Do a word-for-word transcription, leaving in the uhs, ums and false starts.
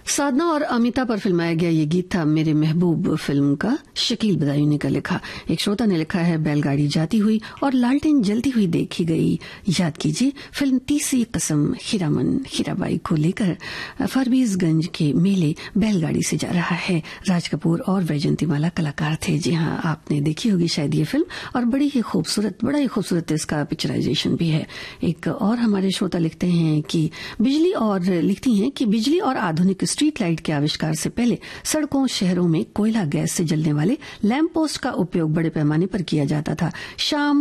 साधना और अमिता पर फिल्माया गया ये गीत था मेरे महबूब फिल्म का। शकील बदायूनी का लिखा। एक श्रोता ने लिखा है, बैलगाड़ी जाती हुई और लालटेन जलती हुई देखी गई। याद कीजिए फिल्म तीसरी कसम हीरामन हीराबाई को लेकर फरबीसगंज के मेले बैलगाड़ी से जा रहा है। राज कपूर और वैजंतीमाला कलाकार थे। जी हाँ, आपने देखी होगी शायद ये फिल्म, और बड़ी ही खूबसूरत बड़ा ही खूबसूरत इसका पिक्चराइजेशन भी है। एक और हमारे श्रोता लिखते हैं कि बिजली और लिखती हैं कि बिजली और आधुनिक स्ट्रीट लाइट के आविष्कार से पहले सड़कों शहरों में कोयला गैस से जलने वाले लैंप पोस्ट का उपयोग बड़े पैमाने पर किया जाता था। शाम